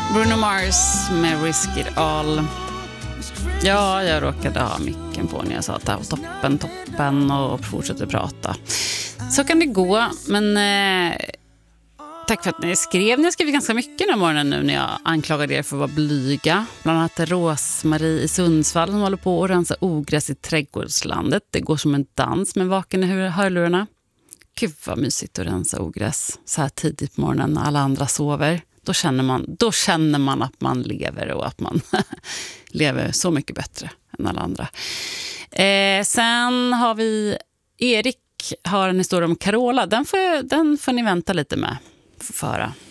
Bruno Mars med Risk It All. Ja, jag råkade ha micken på när jag sa att det här var toppen och fortsatte prata. Så kan det gå, men tack för att ni skrev. Ni har skrivit ganska mycket den här morgonen nu när jag anklagade er för att vara blyga. Bland annat Rosmarie i Sundsvall som håller på att rensa ogräs i trädgårdslandet. Det går som en dans med vaken i hörlurarna. Gud vad mysigt att rensa ogräs så här tidigt på morgonen när alla andra sover. Då känner man att man lever och att man lever så mycket bättre än alla andra. Sen har vi Erik har en historia om Carola. Den får ni vänta lite med för att föra.